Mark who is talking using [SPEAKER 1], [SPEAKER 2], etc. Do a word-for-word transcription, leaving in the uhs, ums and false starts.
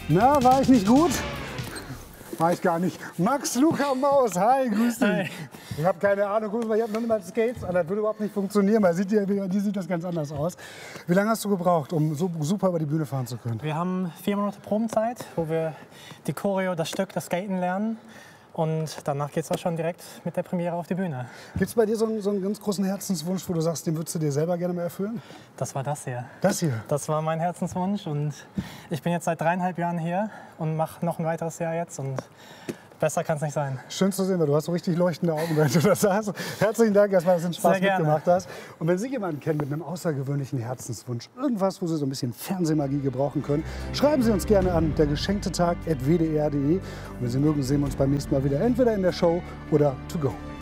[SPEAKER 1] Na, war ich nicht gut? War ich gar nicht. Max Luca Maus, hi, grüß dich.
[SPEAKER 2] Hi.
[SPEAKER 1] Ich habe keine Ahnung, guck mal, ich habe noch nicht mal Skates an, das würde überhaupt nicht funktionieren, weil sieht, die, die sieht das ganz anders aus. Wie lange hast du gebraucht, um so super über die Bühne fahren zu können?
[SPEAKER 2] Wir haben vier Monate Probenzeit, wo wir die Choreo, das Stück, das Skaten lernen. Und danach geht es auch schon direkt mit der Premiere auf die Bühne.
[SPEAKER 1] Gibt es bei dir so einen, so einen ganz großen Herzenswunsch, wo du sagst, den würdest du dir selber gerne mal erfüllen?
[SPEAKER 2] Das war das hier.
[SPEAKER 1] Das hier?
[SPEAKER 2] Das war mein Herzenswunsch und ich bin jetzt seit dreieinhalb Jahren hier und mache noch ein weiteres Jahr jetzt und besser kann es nicht sein.
[SPEAKER 1] Schön zu sehen, weil du hast so richtig leuchtende Augen, wenn du das sagst. Herzlichen Dank erstmal, dass du den Spaß
[SPEAKER 2] Sehr gerne.
[SPEAKER 1] mitgemacht hast. Und wenn Sie jemanden kennen mit einem außergewöhnlichen Herzenswunsch, irgendwas, wo Sie so ein bisschen Fernsehmagie gebrauchen können, schreiben Sie uns gerne an, der geschenkte Tag at w d r punkt d e. Und wenn Sie mögen, sehen wir uns beim nächsten Mal wieder entweder in der Show oder to go.